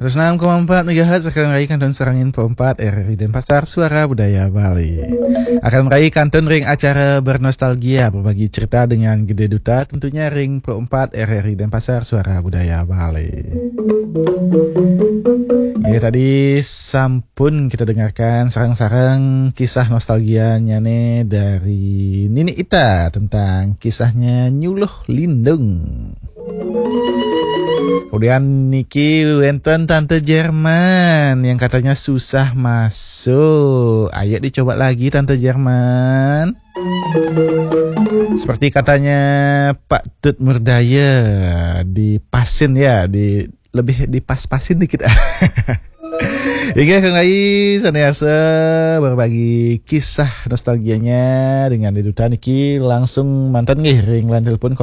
106,4 MHz akan meraih Kanton Serangin Pro 4 RRI Denpasar, Suara Budaya Bali. Akan meraih Kanton ring acara bernostalgia, berbagi cerita dengan Gede Duta, tentunya ring Pro 4 RRI Denpasar, Suara Budaya Bali. Ya, tadi sampun kita dengarkan sarang-sarang kisah nostalgianya nih dari Nini Ita tentang kisahnya Nyuluh Lindung. Kemudian Niki wenten Tante Jerman yang katanya susah masuk. Ayo dicoba lagi Tante Jerman. Seperti katanya Pak Tut Murdaya, dipasin ya, lebih dipas-pasin dikit. Hingga kembali senantiasa berbagi kisah nostalgianya dengan Duta Niki. Langsung mantan nih ring line telepon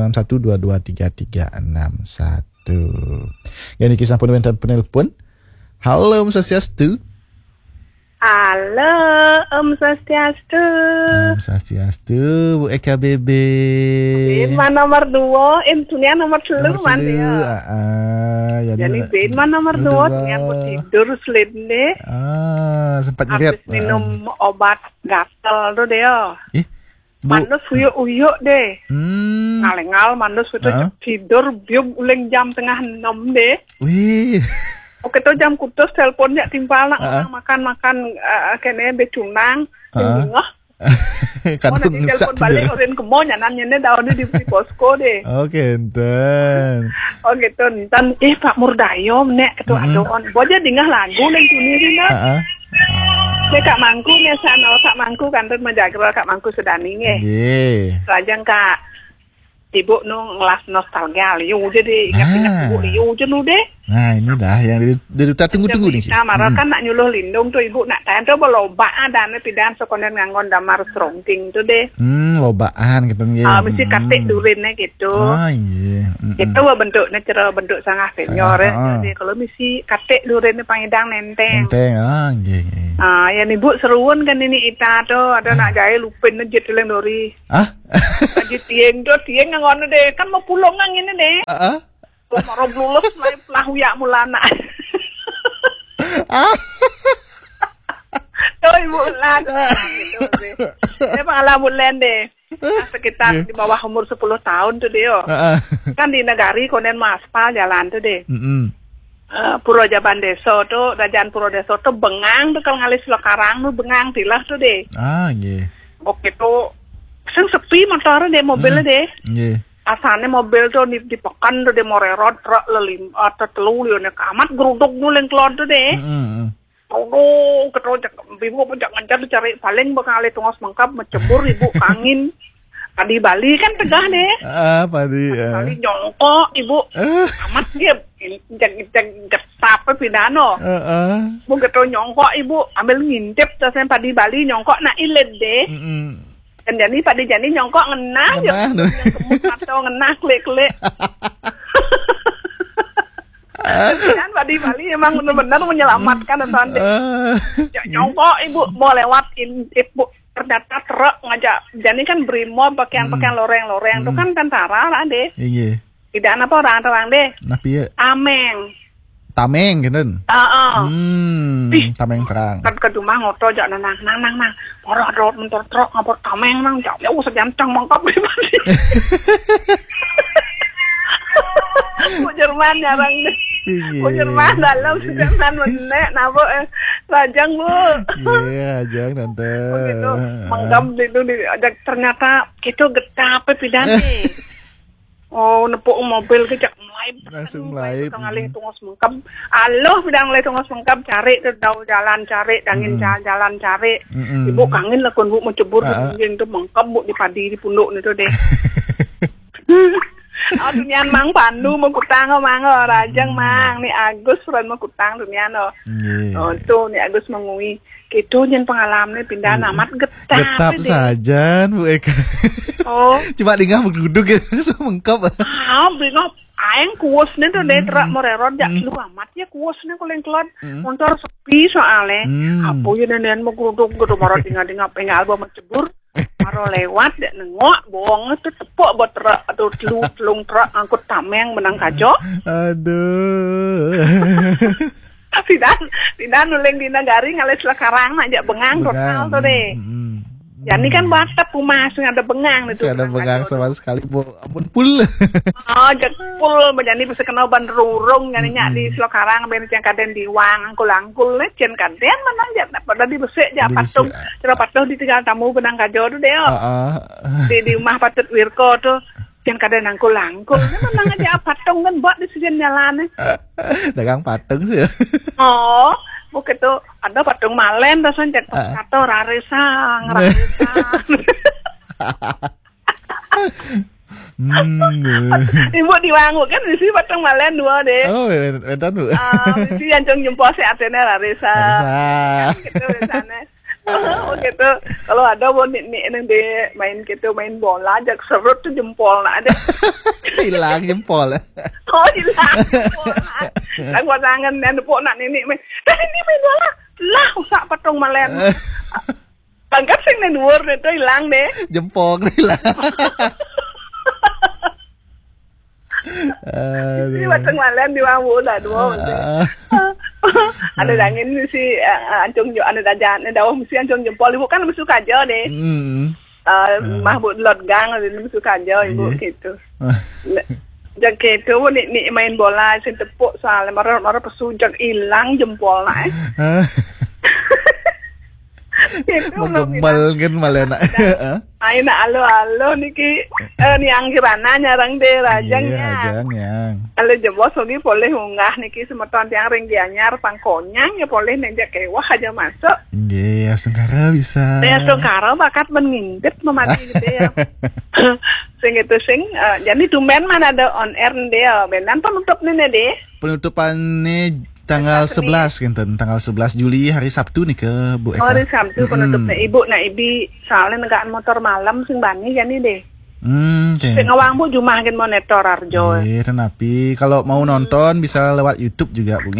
0361223361. Ya Niki sampun mantan penelpon. Halo Om Swastiastu. Halo Om Swastiastu. Om Swastiastu Bu Eka Bebe. Bima nomor 2, Intunia nomor 3 man dia. Jadi Bima nomor 2 yang mau tidur sleep deh. Sempat ngeliat. Habis minum obat gatal tuh dia. Manus uyuk-uyuk deh. Ngalengal manus itu tidur bium uleng jam tengah 6 deh. Wih. Oke tuh jam kutus teleponnya timpal nak makan kene becunang ngah. Kan nanti telepon balik orang kemo nyanyi daun di posko deh. Oke enten. Oh gitu enten. Pak Murdayo nek ketua adoan. Boja dingah lagu neng tuni dina. Nek Kak Mangku nek sana Kak Mangku kantor menjaga Kak Mangku sedani nge. Rajang Kak Ibu nu ngelas nostalgia liu jadi ingat-ingat Ibu liu jenuh deh. Nah ini dah yang dari tunggu-tunggu nih. Nah marah kan nak nyuluh lindung tuh Ibu nak tanya tuh lobaan dan pidan sekonden ngangon damar serongking tuh deh. Lobaan gitu nih. Mesti katik durinnya gitu. Iya. Itu bentuknya cara bentuk sangat senior ya. Jadi kalau mesti katik durinnya pangidang nenteng. Iya. Yang Ibu seruan kan ini Ita tuh ada nak gaya lupin aja tuleng dori. Aji tieng ngangon deh kan mau pulang ngin deh. Moro lulus mulai pelahuyak mulana. Tuh Ibu lah gitu deh. Ini pengalaman bulan deh. Sekitar di bawah umur 10 tahun tuh dia. Kan di negari konen maspal jalan tuh deh. Puro Jaban Deso tuh, Rajaan Puro Deso tuh bengang tuh kalau ngalis Lokarang tuh bengang tilah tuh deh. Iya. Oke tuh, sepi motornya deh mobilnya deh. Iya. Asalnya mobil tuh dipekan tuh deh morerot truk lelim atau telur lione kamat geruduk nuleng keluar tuh deh. Aduh, ketrojak Ibu jangan cari cari paling bakal tungos mengkap mencebur Ibu angin. Padi Bali kan tegah deh. Padi. Kali nyongkok Ibu. Amat dia getap pidano. Bu getro nyongkok Ibu ambil ngintip terus Padi Bali nyongkok na ilet deh. Dan jadi Padi Jani nyongkok ngenah ya. Kemuk atau ngenah klik-klik. Kan Padi Bali emang benar-benar menyelamatkan nanti. Nyongkok Ibu mau lewat Ibu ternyata truk ngajak. Jadi kan brimob pakaian-pakaian loreng-loreng itu kan tentara lah deh. Iya. Tidak apa orang-orang deh. Napi ya. Tameng gitu. Tameng perang. Kan ke rumah ngoto jak nang. Ora rot mentor truk ngapor tameng nang jak ya usah jancang mangkap pribadi. Bu Jerman jarang deh. Bu Jerman dalam Jerman menek napa rajang Bu. Iya, ajang tante. Begitu menggam itu ternyata itu getah pidane. Nepuk mobil ke jak langsung mulai ngalih tungos mengkap. Aloh bidang le tungos mengkap cari ke jalan cari dangin jalan cari. Ibu kangen lah kon Bu mencebur ngin tu mengkap Bu di padi di punduk itu deh. Dunian mang pandu mau kutang mang rajang mang ni Agus friend mau kutang dunian tuh ni Agus mengui gitu nyen pengalaman pindah namat getap saja Bu Eka. Cuma dingah berduduk gitu mengkap. Bingop aeng kuosnya tuh deh terak morerot jak lu amat ya kuosnya kalau kelot motor sepi soalnya. Apa ya nenek mau geruduk marot dingah pengal bawa mencebur. Maro lewat dek nengok bohong itu tepuk buat truk atau telung truk angkut tameng menang kajo. Aduh. Tidak nuleng di negari ngalis sekarang aja bengang total tuh deh. Jadi kan batap rumah ada bengang itu. Ada bengang sama sekali, Bu. Ampun pul. Oh, jekpul menjadi bisa kenal ban rurung nyaninya di Selokarang ben yang kaden diwang angkul-angkul le cen kaden mana aja pada di besek ja patung. Cara patung ditinggal tamu benang kajo tuh deh. Di rumah Patut Wirko tuh cen kaden angkul-angkul. Menang aja patung kan buat di sejen jalan. Dagang patung sih. Oh, begitu ada patung malen terus cek atau raresa. Ibu diwangu kan di sini patung malen dua deh. Oh, bentar Bu. Di sini yang jempol si Atena raresa. Gitu sana. Oh gitu. Kalau ada mau nih di main gitu main bola jak serut tuh jempol ada. Hilang jempol. Oh hilang jempol. Aku tangan dan nepuk nak nenek main. Dan ini main bola. Lah usak patung malen. Angkat sing ning dhuwur itu hilang deh. Jempol hilang. Ini patung malen diwangu lah dua. Ada dangin si ancung jo ada dajan ada mesti ancung jempol ibu kan mesti kajo deh. Mah bu lot gang ada mesti kajo ibu gitu. Jak gitu ni main bola sing tepuk soalnya marah pesu jak hilang jempol nak. Menggembal kan malah nak. Aina alo niki ni angkirana nyarang deh rajangnya. Rajangnya. Kalau jebos lagi boleh unggah niki semeton tiang ring dianyar pangkonyang ya boleh nenjak kewah aja masuk. Iya, Sungkara bisa. Ya Sungkara bakat mengindet memati gitu ya. Sing itu jadi tumben mana ada on air deh. Benan penutup nih deh. Penutupannya tanggal 11 kan, tanggal 11 Juli hari Sabtu nih ke Bu Eka. Oh, hari Sabtu penutupnya ibu ibi soalnya negaan motor malam sing bani jadi deh. Okay. Sing ngawang Bu Jumah gen monitor Arjo. Tapi kalau mau nonton bisa lewat YouTube juga Bu.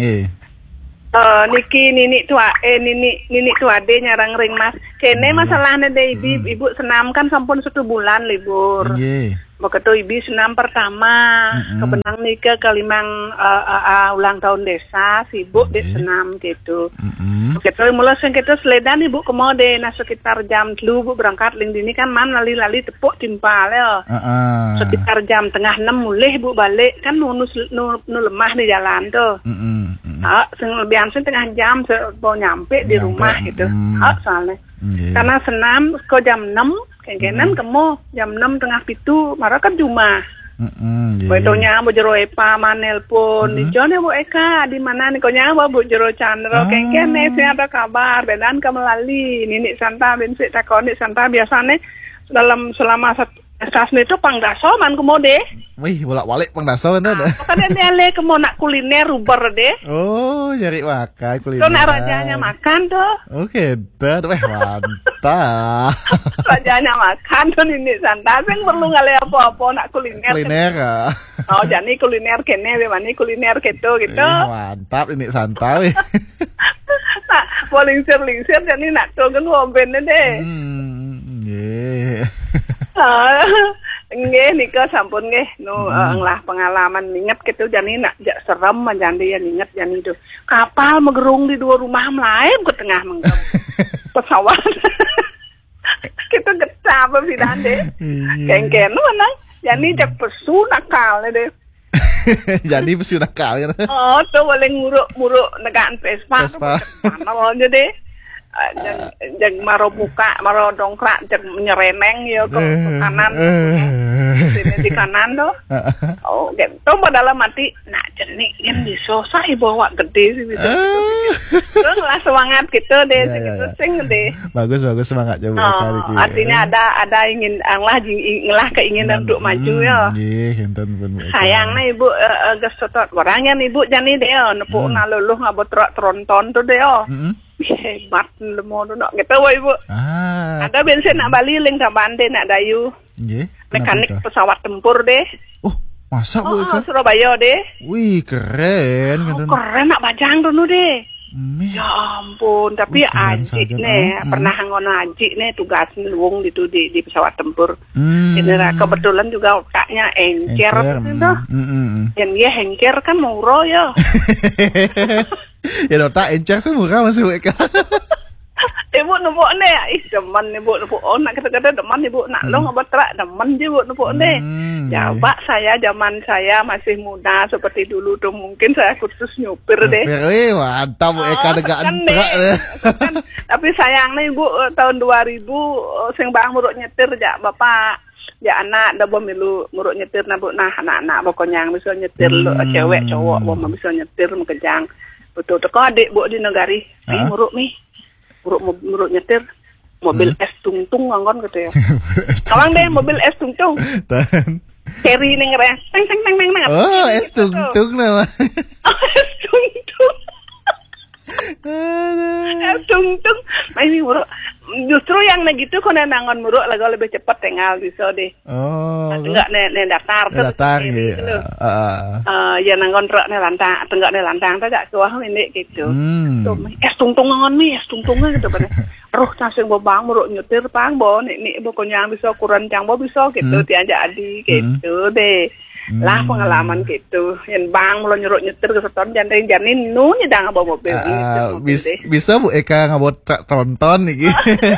Niki nini tua ade nyarang ring Mas. Kene masalahnya deh ibu senam kan sampun 1 bulan libur. Begitu ibu senam pertama kebenang nika kelimang ulang tahun desa sibuk di senam gitu. Begitu mulai sing kita seledan ibu kemode nah sekitar jam 3 Bu berangkat ling dini kan man lali tepuk timpal ya. Sekitar jam 5:30 mulih Bu balik kan nu lemah di jalan tuh. Sing lebihan sing 1/2 jam mau nyampe di rumah gitu. Soalnya karena senam ke jam 6 kegenan kemo jam 6:30 marah kan Jumah. Betonya Bu Jero Epa manelpon di jone Bu Eka di mana nih konya Bu Jero Chandra kengkene sih ada kabar bedan kamelali nini santa bensi takoni santa biasanya selama sasne itu pangdaso man kemode. Wih, bolak-balik pangdaso kan. Kan ele kemo nak kuliner uber deh. Oh, nyari makan kuliner. Tuh nak rajanya makan tuh. Oke, weh mantap. Rajanya makan tuh ini santai sing perlu ngale apa-apa nak kuliner. Kuliner. Oh, jadi kuliner kene bemani kuliner gitu. Mantap ini santai. Nah, lingsir jadi nak tuh kan ngomben deh. Nggih nika sampun nggih nglah pengalaman inget gitu jani nak serem manjandi ya inget jani itu kapal megerung di 2 rumah melayu ke tengah menggem pesawat kita getah berpindahan deh kengken mana jani jak pesu nakal deh. Jadi pesu nakal ya. Oh tuh boleh nguruk negaan Vespa mana aja deh. Jeng maro buka, maro dongkrak, jeng nyereneng ya ke kanan, sini di kanan tuh. Oh, gitu pada mati. Nah, jenik yang disosa bawa gede sih gitu. Terus lah semangat gitu deh, gitu sing deh. Bagus semangat jauh kali. Artinya ada ingin lah keinginan untuk maju ya. Sayangnya ibu gesotot orangnya ibu jani deh, nepuk naluluh ngabot tronton tuh deh. Hebat lemo nak gitu wah ibu. Ada bensin nak Bali ling ka Bande nak Dayu. Mekanik pesawat tempur deh. Oh, masa Bu Eka? Surabaya deh. Wih, keren. Keren nak bajang dulu deh. Ya ampun, tapi Aji nih pernah ngono Aji nih tugas luwung di pesawat tempur. Ini kebetulan juga kaknya engker itu. Yang dia engker kan murah ya. Ya dota encer semurah masih WK. Ibu nubuk nih, demen ibu nubuk nak kata-kata demen ibu nak lo ngebetrak demen je ibu nubuk nih. Coba saya zaman saya masih muda seperti dulu tuh mungkin saya kursus nyupir deh. Mantap Bu Eka negak entrak. Tapi sayangnya ibu tahun 2000 sing bang muruk nyetir ja bapak. Ya anak dah milu muruk nyetir nah bu nah anak-anak pokoknya yang bisa nyetir cewek cowok mau bisa nyetir mengejang. Betul teko adik bu di negari. Muruk nih. Muruk nyetir mobil es tungtung nganggon gitu ya. Kalang deh mobil es tungtung. Seri ning ngeres. Teng. Oh, es tungtung nama. Es tungtung. Es tungtung. Ini muruk. Justru yang gitu kok nangon muruk lagu lebih cepat tinggal bisa deh. Oh. Enggak nih datar tuh. Datar gitu. Ya nangon truk nih lantang, tenggak nih lantang tuh gak kuah ini gitu. Tuh, es tungtung ngangon nih, es tungtungnya gitu pada. Roh casing bang muruk nyetir pang bo nih pokoknya bisa kurang cang bo bisa gitu diajak adi gitu deh. Lah pengalaman gitu yang bang mulai nyuruk nyetir ke seton janin nu nyedang bawa mobil bisa Bu Eka ngabot tronton nih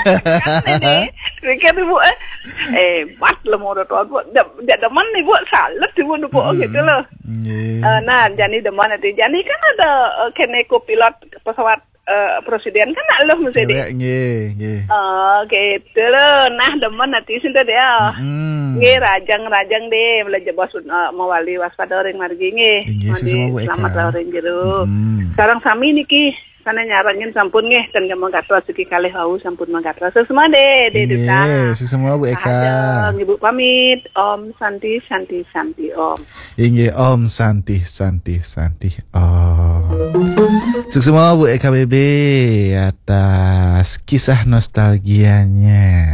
pikir ibu mat lo mau tua bu demen nih bu salut ibu bu gitu loh. Nah jani demen nanti jani kan ada keneko pilot pesawat presiden kan nak lo mesti deh. Gitu loh. Nah demen nanti sini dia. Nggih rajang deh belajar bos mawali waspada ring margi nggih. Selamat ring jero. Sekarang sami niki sana nyarangin sampun nggih ten manggatwa segi kalih wau sampun manggatwa semua deh duta. Semua Bu Eka. Ibu pamit. Om Santi Om. Inggih Om Santi Om. Sukses semua Bu Eka BB atas kisah nostalgianya.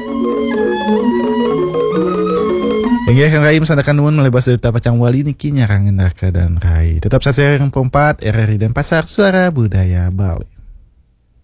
Hingga akan Rai mesandakan nuan melebas dari Tapacang Wali niki nyarangin Raka dan Rai. Tetap saja yang 4 RRI dan Pasar Suara Budaya Bali.